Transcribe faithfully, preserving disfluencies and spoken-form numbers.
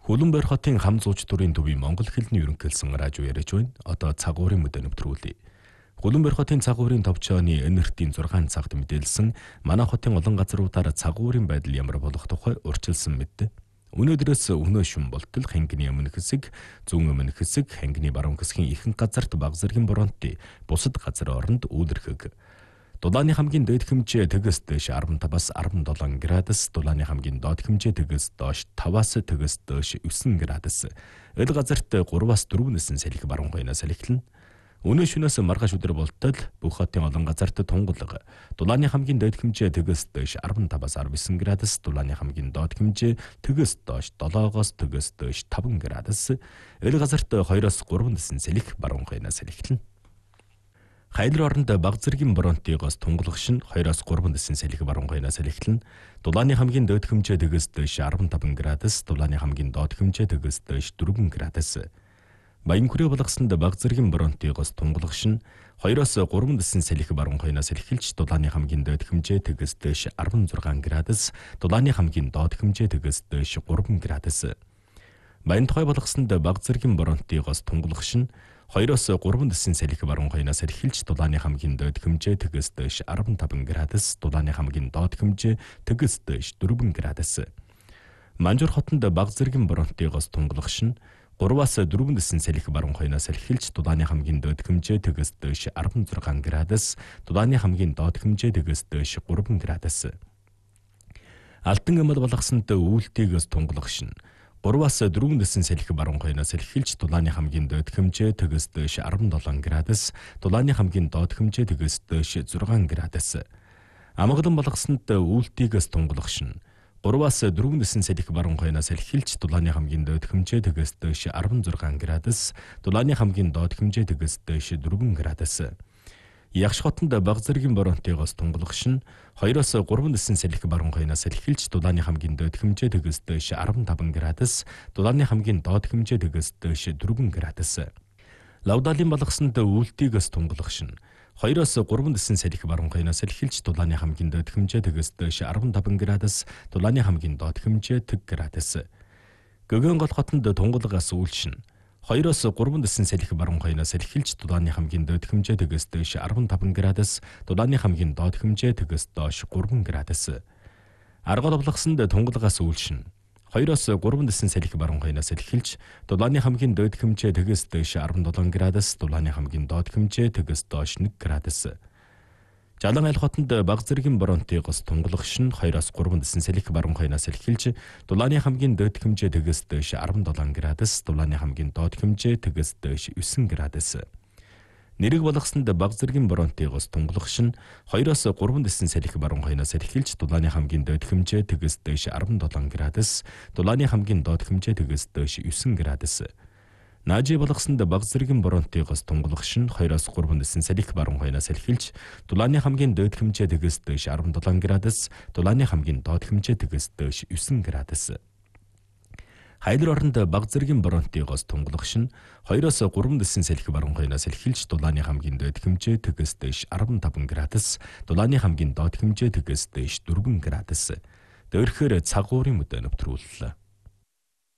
Хөлбөмбөр хотын хам зууч төрийн төвийн монгол хэлний ерөнхийлсөн радио яриач байна. Одоо цагуурын мэдээ нэвтрүүлье. Хөлбөмбөр хотын цагуурын товчооны энертийн зургаан цагт мэдээлсэн манай хотын олон газруудаар цагуурын байдал ямар болох тухай урьдчилсан мэдээ. Өнөөдрөөс өнөө шүн болтол хангины өмнө хэсэг, зүүн өмнө хэсэг, хангины баруун хэсгийн ихэнх газарт баг зэргийн боронтой, бусад газар оронд үүлэрхэг. Дулааны хамгийн дээд хэмжээ тэгээс дээш арван таваас арван долоон градус, дулааны хамгийн доод хэмжээ тэгээс доош таваас тэгээс доош девять градус. Ил газарт гураваас дөрвөн нэсэн салхи баруун хойноос эхэлнэ. Өнөө шөнөөс маргааш өдөр болтол бүх хотын олон газарт тунгалаг. Дулааны хамгийн дээд хэмжээ тэгээс дээш арван таваас арван девять градус, дулааны хамгийн доод хэмжээ тэгээс доош долоогоос тэгээс доош таван градус. Ил газарт хоёроос гурван нэсэн салхи баруун хойноос эхэлнэ. Хайлр оронд баг зэргийн боронтойгоос тунгалах шин хоёроос гурван нэсэн салхи баруун хойноос эхэлнэ. Дулааны хамгийн дээд хэмжээ тэгээс дээш арван таван градус, дулааны хамгийн доод хэмжээ тэгээс дээш дөрвөн градус. Баян хүрээ болгосонд баг зэргийн боронтойгоос тунгалах шин хоёроос гурван нэсэн салхи баруун хойноос эхэлж дулааны хамгийн дээд хэмжээ тэгээс дээш арван зургаан градус, дулааны хамгийн доод хэмжээ тэгээс дээш гурван градус. Баян тухай болгосонд баг зэргийн боронтойгоос тунгалах шин хоёроос гурван нэсэн салхи баруун хойноос эхэлж дулааны хамгийн дээд хэмжээ тэгээс дээш арван таван градус, дулааны хамгийн доод хэмжээ тэгээс дээш дөрвөн градус. Манжуур хотонд баг зэргийн боронтойгоос тунгалах шин гураваас дөрвөн нэсэн салхи баруун хойноос эхэлж дулааны хамгийн дээд хэмжээ тэгээс дээш арван зургаан градус, дулааны хамгийн доод хэмжээ тэгээс дээш гурван градус. Алтан эмэл болгосонд үйлдэлтээс тунгалах шин гураваас дөрвөн нэсэн салхи баруун хойноос эхэлж дулааны хамгийн дээд хэмжээ тэгээс дээш арван долоон градус, дулааны хамгийн доод хэмжээ тэгээс дээш зургаан градус. Амгалан болгосонд үйлдэлтээс тунгалах шин гураваас дөрвөн нэсэн салхи баруун хойноос эхэлж дулааны хамгийн дээд хэмжээ тэгээс дээш арван зургаан градус, дулааны хамгийн доод хэмжээ тэгээс дээш дөрвөн градус. Ягш хотонд баг зэргийн боронтойгоос тунгалах шин хоёроос гурван нэсэн салхи баруун хойноос эхэлж дулааны хамгийн дээд хэмжээ тэгээс дээш арван таван градус, дулааны хамгийн доод хэмжээ тэгээс дээш дөрвөн градус. Лавдаалын болгосонд үйлдэлтээс тунгалах шин хоёроос гурван нэсэн салхи баруун хойноос эхэлж дулааны хамгийн дээд хэмжээ тэгээс дээш арван таван градус, дулааны хамгийн доод хэмжээ тэг градус. Гөгөн гол хотонд тунгалгаас үйлшин хоёроос гурван нэсэн салхи баруун хойноос эхэлж дулааны хамгийн дээд хэмжээ тэгээс дээш арван таван градус, дулааны хамгийн доод хэмжээ тэгээс доош гурван градус. Аргал облгосонд тунгалгаас үйлшин хоёроос гурван нэсэн салхи баруун хойноос эхэлж дулааны хамгийн дээд хэмжээ тэгээс дээш арван долоон градус, дулааны хамгийн доод хэмжээ тэгээс доош нэг градус. Жалан айл хотонд баг зэргийн боронтойгоос тунгалах шин хоёроос гурван нэсэн салхи баруун хойноос эхэлж дулааны хамгийн дээд хэмжээ тэгээс дээш арван долоон градус, дулааны хамгийн доод хэмжээ тэгээс дээш девять градус. Нэрэг болгосонд баг зэргийн боронтойгоос тунгалах шин хоёроос гурван нэсэн салхи баруун хойноос эхэлж дулааны хамгийн дээд хэмжээ тэгээс дээш арван долоон градус, дулааны хамгийн доод хэмжээ тэгээс дээш девять градус. Наажи болгосонд баг зэргийн боронтойгоос тунгалах шин хоёроос гурван нэсэн салхи баруун хойноос эхэлж дулааны хамгийн дээд хэмжээ тэгээс дээш арван долоон градус, дулааны хамгийн доод хэмжээ тэгээс дээш девять градус. Хайлр оронд баг зэргийн боронтойгоос тунгалах шин хоёроос гурван нэсэн салхи баруун хойноос эхэлж дулааны хамгийн дээд хэмжээ тэгээс дээш арван таван градус, дулааны хамгийн доод хэмжээ тэгээс дээш дөрвөн градус. Дээрхээр цагуурын мэдээ нэвтрүүллээ.